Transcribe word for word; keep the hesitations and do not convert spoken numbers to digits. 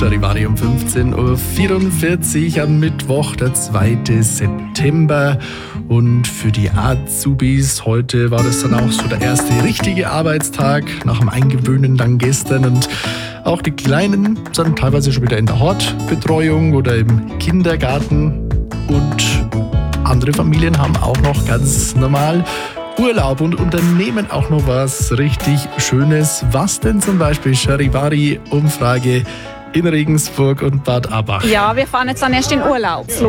Charivari um fünfzehn Uhr vierundvierzig am Mittwoch, der zweite September. Und für die Azubis heute war das dann auch so der erste richtige Arbeitstag nach dem Eingewöhnen dann gestern. Und auch die Kleinen sind teilweise schon wieder in der Hortbetreuung oder im Kindergarten. Und andere Familien haben auch noch ganz normal Urlaub und unternehmen auch noch was richtig Schönes. Was denn zum Beispiel? Charivari-Umfrage in Regensburg und Bad Abbach. Ja, wir fahren jetzt dann erst in Urlaub.